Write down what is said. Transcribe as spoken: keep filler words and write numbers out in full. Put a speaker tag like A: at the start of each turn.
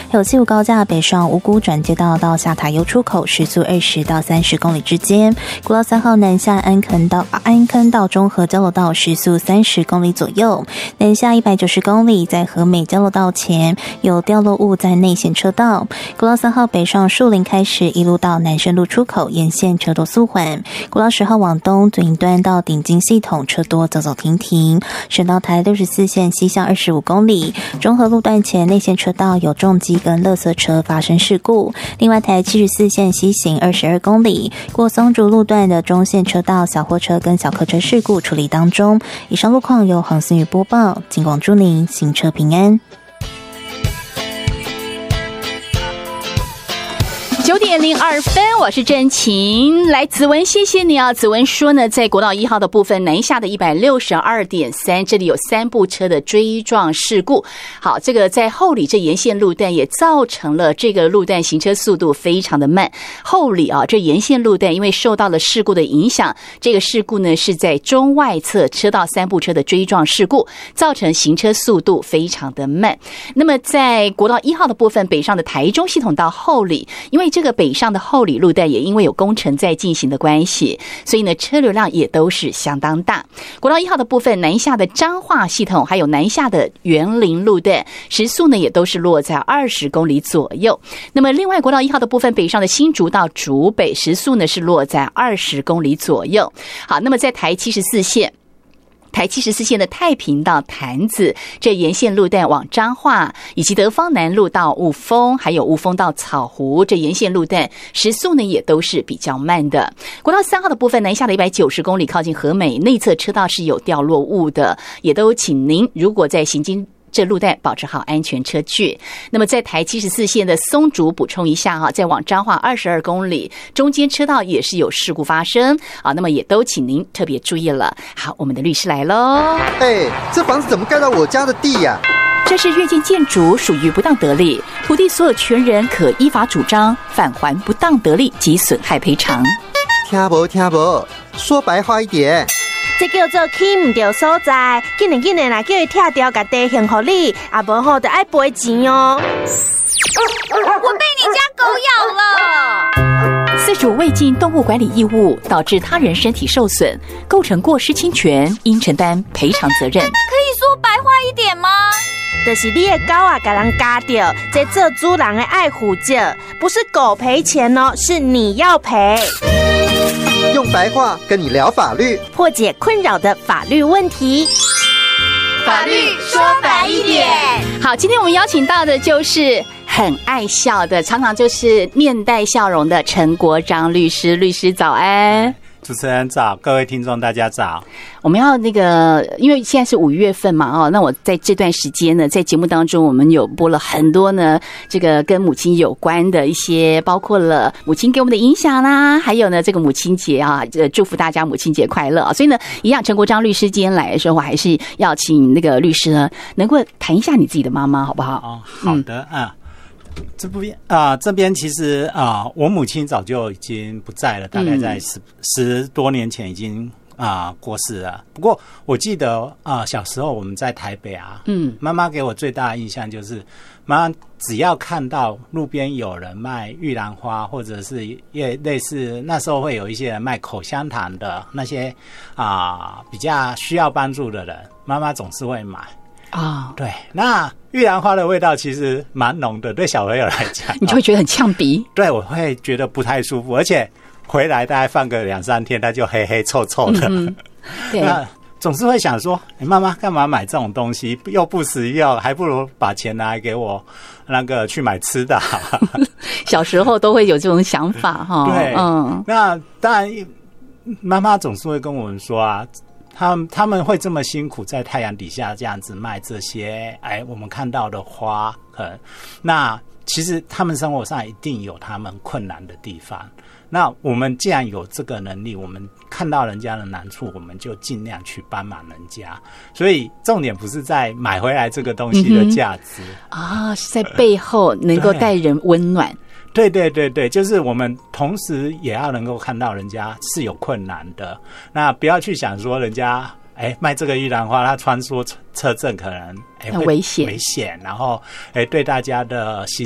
A: 还有西武高架北上五股转接道到下塔油出口时速二十到三十公里之间，国道三号南下安坑到安坑到中和交流道时速三十公里左右，南下一百九十公里，在和美交流道前有掉落物在内线车道。国道三号北上树林开始一路到南深路出口沿线车多速缓，国道十号往东左营端到顶金系统车多走走停停，省道台六十四线西向二十五公里，中和路段前内线车道有重机跟垃圾车发生事故。另外台七十四线西行二十二公里，过松竹路段的中线车道小货车跟小客车事故处理当中。以上路况由黄思雨播报，警广祝您行车平安。
B: 九点零二分，我是郑晴。来，子文，谢谢你啊。子文说呢，在国道一号的部分，南下的一百六十二点三，这里有三部车的追撞事故。好，这个在后里这沿线路段也造成了这个路段行车速度非常的慢。后里啊，这沿线路段因为受到了事故的影响，这个事故呢是在中外侧车道三部车的追撞事故，造成行车速度非常的慢。那么在国道一号的部分，北上的台中系统到后里，因为这个北上的后里路段也因为有工程在进行的关系，所以呢车流量也都是相当大。国道一号的部分，南下的彰化系统还有南下的园林路段，时速呢也都是落在二十公里左右。那么另外国道一号的部分，北上的新竹到竹北，时速呢是落在二十公里左右。好，那么在台七十四线。台七十四线的太平到潭子，这沿线路段往彰化，以及德芳南路到雾峰，还有雾峰到草湖，这沿线路段时速呢也都是比较慢的。国道三号的部分，南下的一百九十公里，靠近和美内侧车道是有掉落物的，也都请您如果在行经这路段保持好安全车距。那么在台七十四线的松竹补充一下哈，再往彰化二十二公里，中间车道也是有事故发生啊，那么也都请您特别注意了。好，我们的律师来喽。
C: 哎，这房子怎么盖到我家的地呀、
B: 啊？这是越界建筑，属于不当得利，土地所有权人可依法主张返还不当得利及损害赔偿。
C: 听不听不，说白话一点。
D: 这叫做起唔到所在，紧点紧点来叫伊拆掉，甲地还给你，啊无吼就爱赔钱哦。
E: 我被你家狗咬了。
B: 饲主未尽动物管理义务，导致他人身体受损，构成过失侵权，应承担赔偿责任。可
E: 以说白话一点吗？
D: 就是你的狗啊，给人咬掉，这做主人的爱护者，不是狗赔钱哦，是你要赔。
C: 用白话跟你聊法律，
D: 破解困扰的法律问题。
E: 法律说白一点。
B: 好，今天我们邀请到的就是很爱笑的，常常就是面带笑容的陈国璋律师。律师早安。
F: 主持人早，各位听众大家早。
B: 我们要那个，因为现在是五月份嘛，哦，那我在这段时间呢，在节目当中，我们有播了很多呢，这个跟母亲有关的一些，包括了母亲给我们的影响啦，还有呢，这个母亲节啊，呃，祝福大家母亲节快乐啊！所以呢，一样，陈国璋律师今天来的时候，我还是要请那个律师呢，能够谈一下你自己的妈妈，好不好？
F: 哦，好的，嗯。嗯这边啊、呃，这边其实啊、呃，我母亲早就已经不在了，大概在十、嗯、十多年前已经啊、呃、过世了。不过我记得啊、呃，小时候我们在台北啊，嗯，妈妈给我最大的印象就是，妈妈只要看到路边有人卖玉兰花，或者是也类似那时候会有一些人卖口香糖的那些啊、呃、比较需要帮助的人，妈妈总是会买。啊、oh. ，对，那玉兰花的味道其实蛮浓的，对小朋友来讲，
B: 你就会觉得很呛鼻。
F: 对，我会觉得不太舒服，而且回来大概放个两三天，它就黑黑臭臭的。嗯、对，那总是会想说，欸、妈妈干嘛买这种东西，又不实用，还不如把钱拿来给我那个去买吃的。
B: 小时候都会有这种想法哈。
F: 对，嗯，那当然，妈妈总是会跟我们说啊。他们他们会这么辛苦在太阳底下这样子卖这些，哎，我们看到的花，可能那其实他们生活上一定有他们困难的地方。那我们既然有这个能力，我们看到人家的难处，我们就尽量去帮忙人家。所以重点不是在买回来这个东西的价值
B: 啊、嗯，是在背后能够带人温暖。
F: 对对对对，就是我们同时也要能够看到人家是有困难的，那不要去想说人家哎卖这个玉兰花，他穿梭车阵可能哎
B: 很危险
F: 危险，然后哎对大家的